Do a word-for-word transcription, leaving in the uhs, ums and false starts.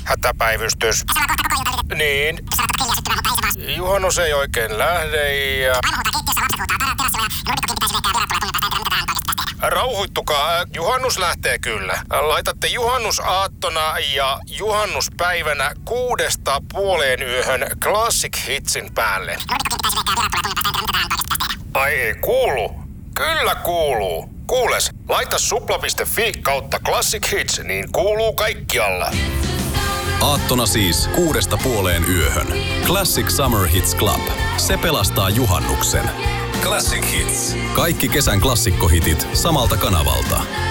Hätäpäivystys. Niin. Juhannus ei oikein lähde ja... Rauhoittukaa, juhannus lähtee kyllä. Laitatte juhannusaattona ja juhannuspäivänä kuudesta puoleen yöhön Classic Hitsin päälle. Ai ei kuulu? Kyllä kuuluu. Kuules, laita supla piste fi kautta Classic Hits, niin kuuluu kaikkialla. Aattona siis kuudesta puoleen yöhön. Classic Summer Hits Club. Se pelastaa juhannuksen. Classic Hits. Kaikki kesän klassikkohitit samalta kanavalta.